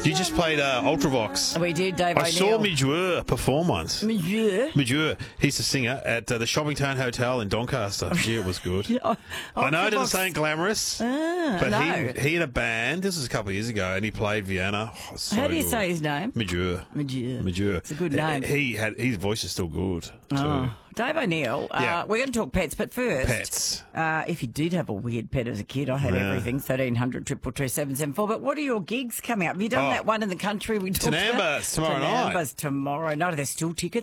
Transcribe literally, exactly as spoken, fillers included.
You just played uh, Ultravox. We did, Dave I O'Neill. saw Midgeur perform once. Midgeur? Midgeur. He's the singer at uh, the Shoppingtown Hotel in Doncaster. Gee, it was good. Oh, I know it doesn't Ultravox. sound glamorous, Ah, but no. he he had a band. This was a couple of years ago, and he played Vienna. Oh, so How do you good. say his name? Midgeur. Midgeur. Midgeur. It's a good name. He had his voice is still good. Too. Oh. Dave O'Neill, uh, Yeah. we're going to talk pets, but first, Pets. Uh, if you did have a weird pet as a kid, I had Yeah. everything, thirteen hundred, two two two, seven seven four. But what are your gigs coming up? Have you done Oh. that one in the country we talked Tinambas about? tomorrow night. Tinambas tomorrow night. Are there still tickets?